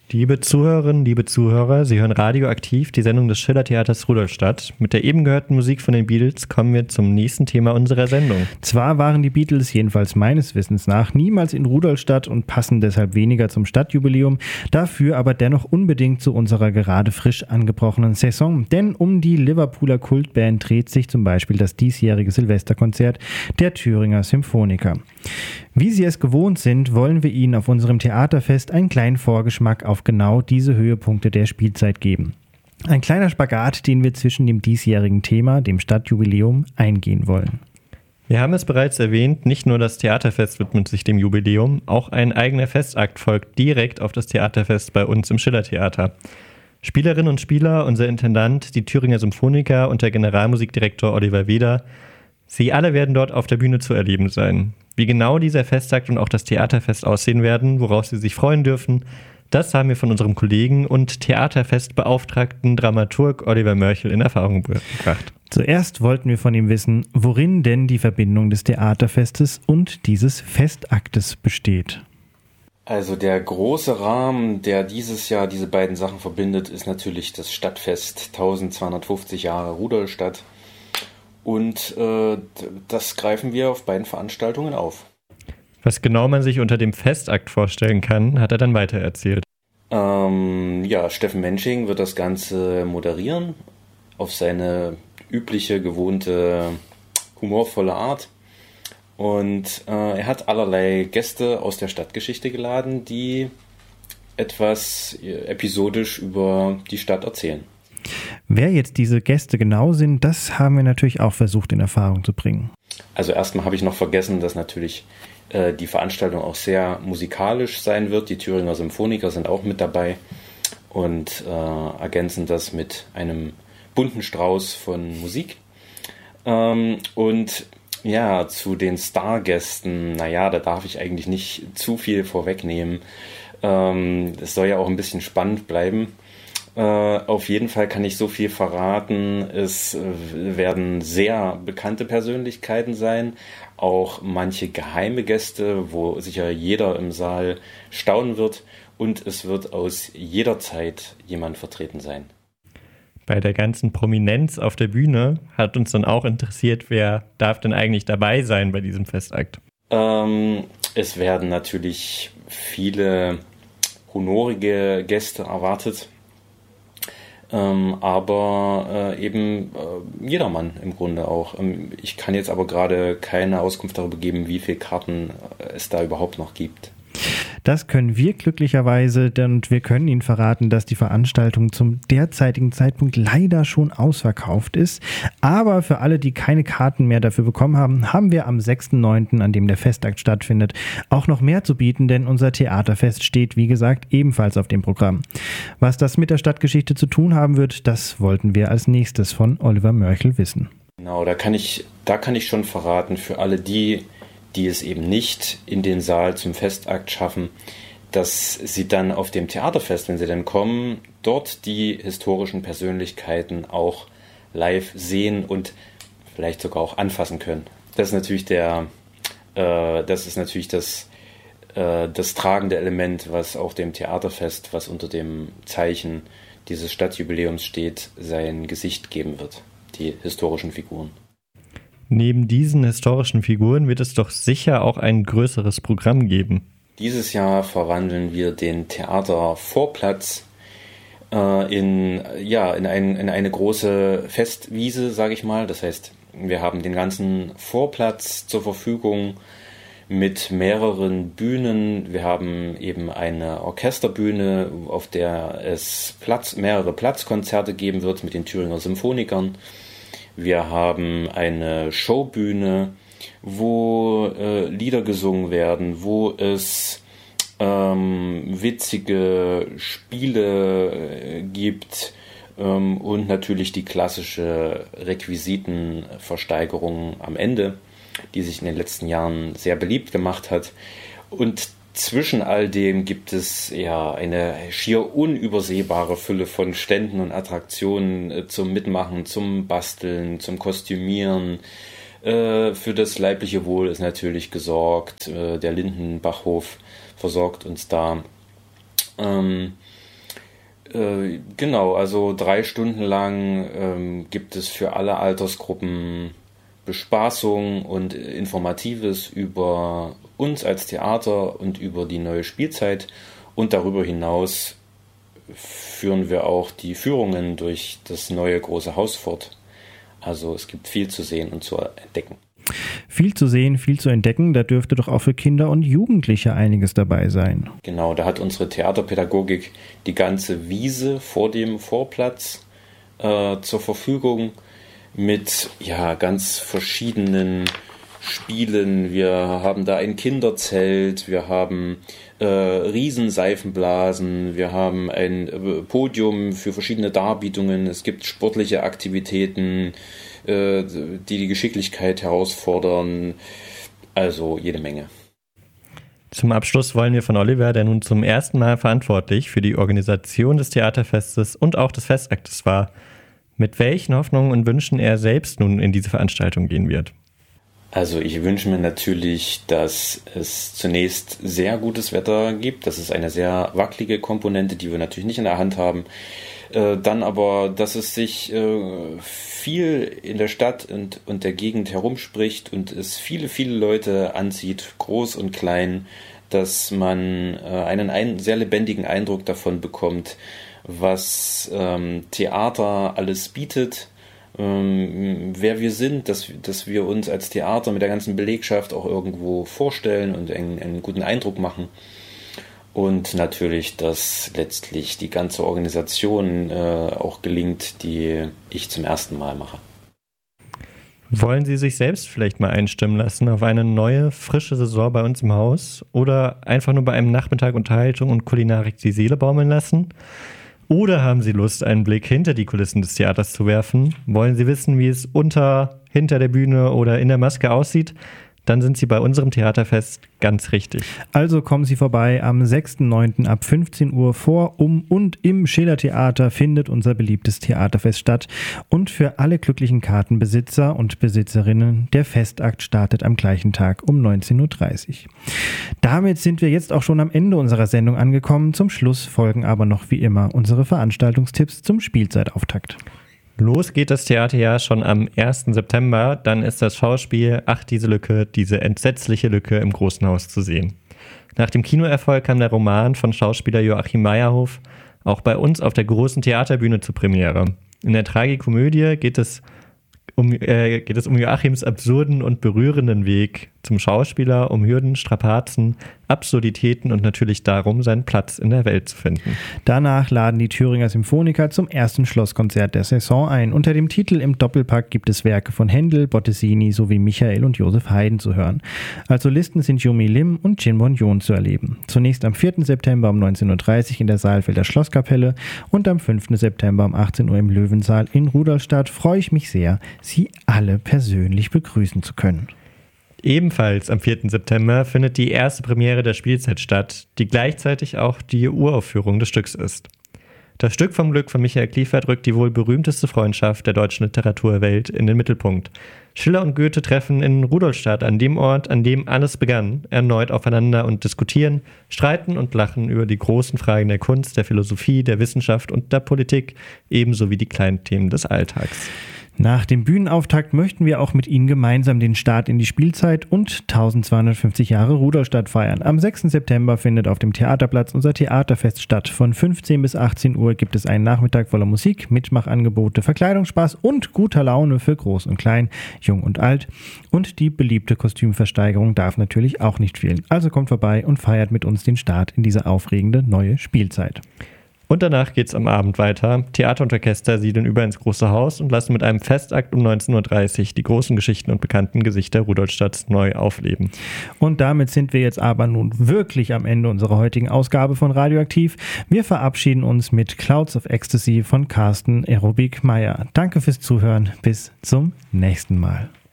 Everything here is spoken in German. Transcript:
Liebe Zuhörerinnen, liebe Zuhörer, Sie hören Radioaktiv, die Sendung des Schillertheaters Rudolstadt. Mit der eben gehörten Musik von den Beatles kommen wir zum nächsten Thema unserer Sendung. Zwar waren die Beatles, jedenfalls meines Wissens nach, niemals in Rudolstadt und passen deshalb weniger zum Stadtjubiläum, dafür aber dennoch unbedingt zu unserer gerade frisch angebrochenen Saison. Denn um die Liverpooler Kultband dreht sich zum Beispiel das diesjährige Silvesterkonzert der Thüringer Symphoniker. Wie Sie es gewohnt sind, wollen wir Ihnen auf unserem Theaterfest einen kleinen Vorgeschmack auf genau diese Höhepunkte der Spielzeit geben. Ein kleiner Spagat, den wir zwischen dem diesjährigen Thema, dem Stadtjubiläum, eingehen wollen. Wir haben es bereits erwähnt, nicht nur das Theaterfest widmet sich dem Jubiläum, auch ein eigener Festakt folgt direkt auf das Theaterfest bei uns im Schillertheater. Spielerinnen und Spieler, unser Intendant, die Thüringer Symphoniker und der Generalmusikdirektor Oliver Weder, Sie alle werden dort auf der Bühne zu erleben sein. Wie genau dieser Festakt und auch das Theaterfest aussehen werden, worauf Sie sich freuen dürfen, das haben wir von unserem Kollegen und Theaterfestbeauftragten Dramaturg Oliver Mörchel in Erfahrung gebracht. Zuerst wollten wir von ihm wissen, worin denn die Verbindung des Theaterfestes und dieses Festaktes besteht. Also der große Rahmen, der dieses Jahr diese beiden Sachen verbindet, ist natürlich das Stadtfest 1250 Jahre Rudolstadt. Und das greifen wir auf beiden Veranstaltungen auf. Was genau man sich unter dem Festakt vorstellen kann, hat er dann weiter erzählt. Steffen Mensching wird das Ganze moderieren, auf seine übliche, gewohnte, humorvolle Art. Und er hat allerlei Gäste aus der Stadtgeschichte geladen, die etwas episodisch über die Stadt erzählen. Wer jetzt diese Gäste genau sind, das haben wir natürlich auch versucht in Erfahrung zu bringen. Also erstmal habe ich noch vergessen, dass natürlich die Veranstaltung auch sehr musikalisch sein wird. Die Thüringer Symphoniker sind auch mit dabei und ergänzen das mit einem bunten Strauß von Musik. Und ja, zu den Stargästen, da darf ich eigentlich nicht zu viel vorwegnehmen. Es soll ja auch ein bisschen spannend bleiben. Auf jeden Fall kann ich so viel verraten. Es werden sehr bekannte Persönlichkeiten sein, auch manche geheime Gäste, wo sicher jeder im Saal staunen wird, und es wird aus jeder Zeit jemand vertreten sein. Bei der ganzen Prominenz auf der Bühne hat uns dann auch interessiert, wer darf denn eigentlich dabei sein bei diesem Festakt? Es werden natürlich viele honorige Gäste erwartet. Aber jedermann im Grunde auch. Ich kann jetzt aber gerade keine Auskunft darüber geben, wie viele Karten es da überhaupt noch gibt. Das können wir glücklicherweise, und wir können Ihnen verraten, dass die Veranstaltung zum derzeitigen Zeitpunkt leider schon ausverkauft ist. Aber für alle, die keine Karten mehr dafür bekommen haben, haben wir am 6.9., an dem der Festakt stattfindet, auch noch mehr zu bieten, denn unser Theaterfest steht, wie gesagt, ebenfalls auf dem Programm. Was das mit der Stadtgeschichte zu tun haben wird, das wollten wir als nächstes von Oliver Mörchel wissen. Genau, da kann ich schon verraten, für alle die es eben nicht in den Saal zum Festakt schaffen, dass sie dann auf dem Theaterfest, wenn sie dann kommen, dort die historischen Persönlichkeiten auch live sehen und vielleicht sogar auch anfassen können. Das ist natürlich das tragende Element, was auch dem Theaterfest, was unter dem Zeichen dieses Stadtjubiläums steht, sein Gesicht geben wird, die historischen Figuren. Neben diesen historischen Figuren wird es doch sicher auch ein größeres Programm geben. Dieses Jahr verwandeln wir den Theatervorplatz in eine große Festwiese, sage ich mal. Das heißt, wir haben den ganzen Vorplatz zur Verfügung mit mehreren Bühnen. Wir haben eben eine Orchesterbühne, auf der es mehrere Platzkonzerte geben wird mit den Thüringer Symphonikern. Wir haben eine Showbühne, wo Lieder gesungen werden, wo es witzige Spiele gibt und natürlich die klassische Requisitenversteigerung am Ende, die sich in den letzten Jahren sehr beliebt gemacht hat. Und zwischen all dem gibt es eine schier unübersehbare Fülle von Ständen und Attraktionen zum Mitmachen, zum Basteln, zum Kostümieren. Für das leibliche Wohl ist natürlich gesorgt. Der Lindenbachhof versorgt uns da. Genau, also 3 Stunden lang gibt es für alle Altersgruppen Bespaßung und Informatives über uns als Theater und über die neue Spielzeit. Und darüber hinaus führen wir auch die Führungen durch das neue große Haus fort. Also es gibt viel zu sehen und zu entdecken. Viel zu sehen, viel zu entdecken, da dürfte doch auch für Kinder und Jugendliche einiges dabei sein. Genau, da hat unsere Theaterpädagogik die ganze Wiese vor dem Vorplatz zur Verfügung mit ganz verschiedenen Spielen. Wir haben da ein Kinderzelt, wir haben Riesenseifenblasen, wir haben ein Podium für verschiedene Darbietungen, es gibt sportliche Aktivitäten, die Geschicklichkeit herausfordern, also jede Menge. Zum Abschluss wollen wir von Oliver, der nun zum ersten Mal verantwortlich für die Organisation des Theaterfestes und auch des Festaktes war, mit welchen Hoffnungen und Wünschen er selbst nun in diese Veranstaltung gehen wird. Also ich wünsche mir natürlich, dass es zunächst sehr gutes Wetter gibt. Das ist eine sehr wackelige Komponente, die wir natürlich nicht in der Hand haben. Dann aber, dass es sich viel in der Stadt und der Gegend herumspricht und es viele, viele Leute anzieht, groß und klein, dass man einen sehr lebendigen Eindruck davon bekommt, was Theater alles bietet, wer wir sind, dass wir uns als Theater mit der ganzen Belegschaft auch irgendwo vorstellen und einen guten Eindruck machen. Und natürlich, dass letztlich die ganze Organisation auch gelingt, die ich zum ersten Mal mache. Wollen Sie sich selbst vielleicht mal einstimmen lassen auf eine neue, frische Saison bei uns im Haus oder einfach nur bei einem Nachmittag Unterhaltung und Kulinarik die Seele baumeln lassen? Oder haben Sie Lust, einen Blick hinter die Kulissen des Theaters zu werfen? Wollen Sie wissen, wie es hinter der Bühne oder in der Maske aussieht? Dann sind Sie bei unserem Theaterfest ganz richtig. Also kommen Sie vorbei. Am 6.9. ab 15 Uhr vor, und im Schillertheater findet unser beliebtes Theaterfest statt. Und für alle glücklichen Kartenbesitzer und Besitzerinnen, der Festakt startet am gleichen Tag um 19.30 Uhr. Damit sind wir jetzt auch schon am Ende unserer Sendung angekommen. Zum Schluss folgen aber noch wie immer unsere Veranstaltungstipps zum Spielzeitauftakt. Los geht das Theaterjahr schon am 1. September. Dann ist das Schauspiel Ach, diese Lücke, diese entsetzliche Lücke im Großen Haus zu sehen. Nach dem Kinoerfolg kam der Roman von Schauspieler Joachim Meyerhof auch bei uns auf der großen Theaterbühne zur Premiere. In der Tragikomödie geht es um Joachims absurden und berührenden Weg zum Schauspieler, um Hürden, Strapazen, Absurditäten und natürlich darum, seinen Platz in der Welt zu finden. Danach laden die Thüringer Symphoniker zum ersten Schlosskonzert der Saison ein. Unter dem Titel Im Doppelpack gibt es Werke von Händel, Bottesini sowie Michael und Josef Haydn zu hören. Als Solisten sind Yomi Lim und Jin Won-Yoon zu erleben. Zunächst am 4. September um 19.30 Uhr in der Saalfelder Schlosskapelle und am 5. September um 18 Uhr im Löwensaal in Rudolstadt. Freue ich mich sehr, Sie alle persönlich begrüßen zu können. Ebenfalls am 4. September findet die erste Premiere der Spielzeit statt, die gleichzeitig auch die Uraufführung des Stücks ist. Das Stück vom Glück von Michael Kliefert rückt die wohl berühmteste Freundschaft der deutschen Literaturwelt in den Mittelpunkt. Schiller und Goethe treffen in Rudolstadt, an dem Ort, an dem alles begann, erneut aufeinander und diskutieren, streiten und lachen über die großen Fragen der Kunst, der Philosophie, der Wissenschaft und der Politik, ebenso wie die kleinen Themen des Alltags. Nach dem Bühnenauftakt möchten wir auch mit Ihnen gemeinsam den Start in die Spielzeit und 1250 Jahre Rudolstadt feiern. Am 6. September findet auf dem Theaterplatz unser Theaterfest statt. Von 15 bis 18 Uhr gibt es einen Nachmittag voller Musik, Mitmachangebote, Verkleidungsspaß und guter Laune für Groß und Klein, Jung und Alt. Und die beliebte Kostümversteigerung darf natürlich auch nicht fehlen. Also kommt vorbei und feiert mit uns den Start in diese aufregende neue Spielzeit. Und danach geht's am Abend weiter. Theater und Orchester siedeln über ins große Haus und lassen mit einem Festakt um 19.30 Uhr die großen Geschichten und bekannten Gesichter Rudolstadts neu aufleben. Und damit sind wir jetzt aber nun wirklich am Ende unserer heutigen Ausgabe von Radioaktiv. Wir verabschieden uns mit Clouds of Ecstasy von Carsten Aerobik Meyer. Danke fürs Zuhören. Bis zum nächsten Mal.